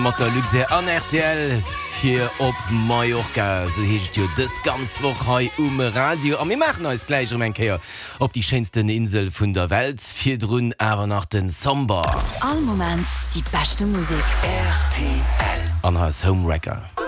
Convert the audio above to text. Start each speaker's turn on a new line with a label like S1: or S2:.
S1: Matter Luxe an RTL fir op Mallorca, so hecht jo das ganz woch hei Radio. Am mir machen als gleich en Keier op die schönsten Insel vun der Welt, fir drun awer nach den Samba.
S2: All moment die beste Musik.
S1: RTL. An als Homewrecker.